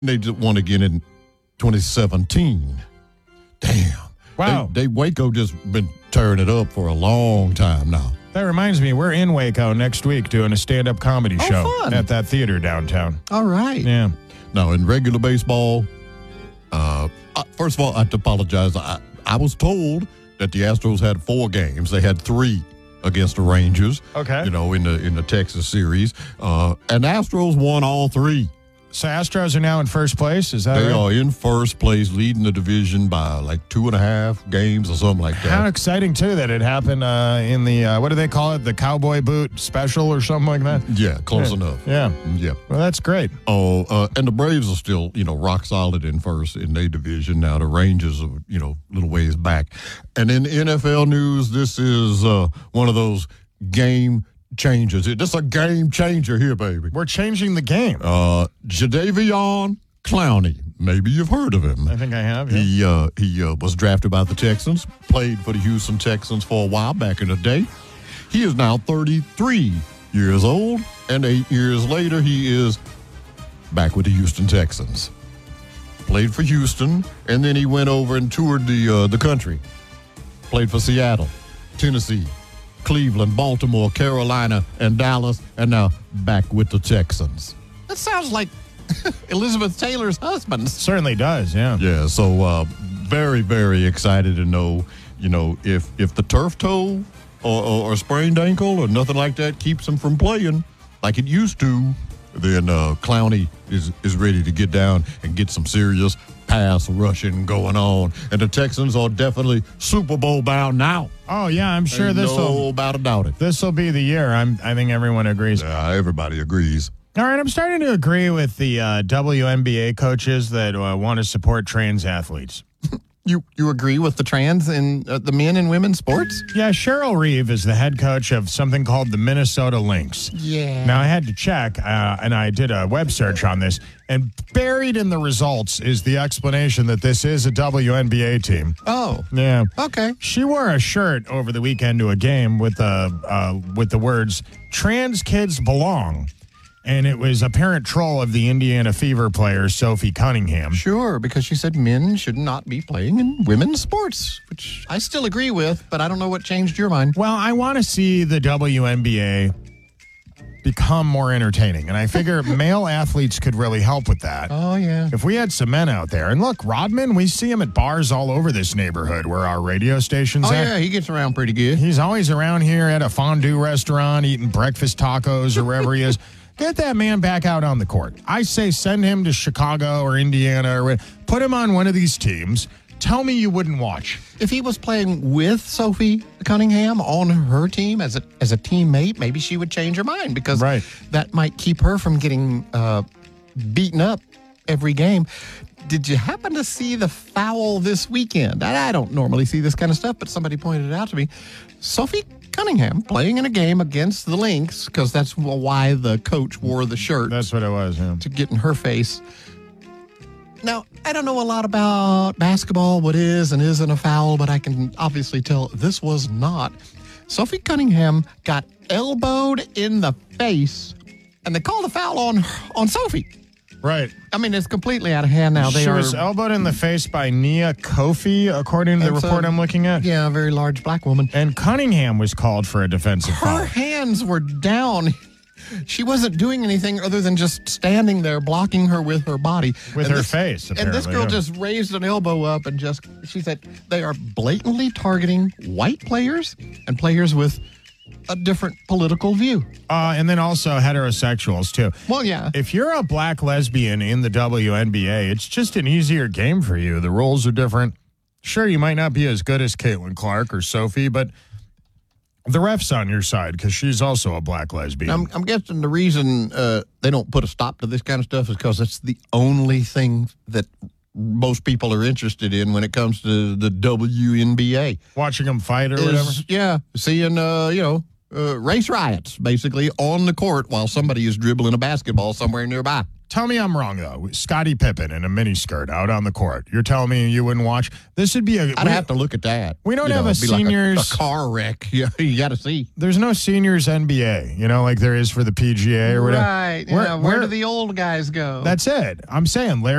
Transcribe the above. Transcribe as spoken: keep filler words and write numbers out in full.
They just won again in twenty seventeen. Damn. Wow. They, they Waco just been tearing it up for a long time now. That reminds me, we're in Waco next week doing a stand-up comedy Oh, show fun. at that theater downtown. All right. Yeah. Now, in regular baseball, uh, uh, first of all, I have to apologize. I, I was told that the Astros had four games. They had three against the Rangers. Okay. You know, in the in the Texas series, uh, and the Astros won all three. So Astros are now in first place, is that They right? are in first place, leading the division by like two and a half games or something like that. How exciting, too, that it happened uh, in the, uh, what do they call it, the Cowboy Boot Special or something like that? Yeah, close Yeah. enough. Yeah. Yeah. Well, that's great. Oh, uh, and the Braves are still, you know, rock solid in first in their division. Now the Rangers are, you know, a little ways back. And in N F L news, this is uh, one of those game changers. This is a game changer here, baby. We're changing the game. Uh, Jadeveon Clowney. Maybe you've heard of him. I think I have, yeah. He uh, he uh, was drafted by the Texans, played for the Houston Texans for a while back in the day. He is now thirty-three years old, and eight years later, he is back with the Houston Texans. Played for Houston, and then he went over and toured the uh, the country. Played for Seattle, Tennessee, Cleveland, Baltimore, Carolina, and Dallas, and now back with the Texans. That sounds like Elizabeth Taylor's husband. Certainly does, yeah. Yeah, so uh, very, very excited to know, you know, if if the turf toe or, or, or sprained ankle or nothing like that keeps him from playing like it used to, then uh, Clowney is, is ready to get down and get some serious pass rushing going on. And the Texans are definitely Super Bowl bound now. Oh, yeah, I'm sure Ain't this no will about a doubt it. this will be the year. I'm, I think everyone agrees. Yeah, everybody agrees. All right, I'm starting to agree with the uh, W N B A coaches that uh, want to support trans athletes. You you agree with the trans in uh, the men and women's sports? Yeah, Cheryl Reeve is the head coach of something called the Minnesota Lynx. Yeah. Now, I had to check, uh, and I did a web search on this, and buried in the results is the explanation that this is a W N B A team. Oh. Yeah. Okay. She wore a shirt over the weekend to a game with the uh, with the words "Trans kids belong," and it was a parent troll of the Indiana Fever player Sophie Cunningham. Sure, because she said men should not be playing in women's sports, which I still agree with, but I don't know what changed your mind. Well, I want to see the W N B A become more entertaining, and I figure male athletes could really help with that. Oh, yeah. If we had some men out there, and look, Rodman, we see him at bars all over this neighborhood where our radio station's Oh, at. yeah, he gets around pretty good. He's always around here at a fondue restaurant eating breakfast tacos or wherever he is. Get that man back out on the court. I say send him to Chicago or Indiana or put him on one of these teams. Tell me you wouldn't watch. If he was playing with Sophie Cunningham on her team as a as a teammate, maybe she would change her mind because Right. that might keep her from getting uh, beaten up every game. Did you happen to see the foul this weekend? I I don't normally see this kind of stuff, but somebody pointed it out to me. Sophie Cunningham playing in a game against the Lynx, because that's why the coach wore the shirt That's what it was, yeah. to get in her face. Now, I don't know a lot about basketball, what is and isn't a foul, but I can obviously tell this was not. Sophie Cunningham got elbowed in the face, and they called a foul on on Sophie. Right. I mean, it's completely out of hand now. They she are, was elbowed in the face by Nia Kofi, according to the That's a- report I'm looking at. yeah, a very large black woman. And Cunningham was called for a defensive Her foul. hands were down. She wasn't doing anything other than just standing there blocking her with her body. With And her this- face, And this apparently, girl yeah. just raised an elbow up and just, she said, they are blatantly targeting white players and players with a different political view. Uh, and then also heterosexuals, too. Well, yeah. If you're a black lesbian in the W N B A, it's just an easier game for you. The rules are different. Sure, you might not be as good as Caitlin Clark or Sophie, but the ref's on your side because she's also a black lesbian. I'm, I'm guessing the reason uh, they don't put a stop to this kind of stuff is because it's the only thing that most people are interested in when it comes to the W N B A. Watching them fight or whatever. Is, yeah, seeing, uh, you know, uh, race riots, basically, on the court while somebody is dribbling a basketball somewhere nearby. Tell me I'm wrong, though. Scottie Pippen in a miniskirt out on the court. You're telling me you wouldn't watch? This would be a... I'd we, have to look at that. we don't You have know, a it'd be like seniors- a, a car wreck. Yeah, you got to see. There's no seniors N B A, you know, like there is for the P G A or whatever. Right. Where- Yeah, where, where- do the old guys go? That's it. I'm saying Larry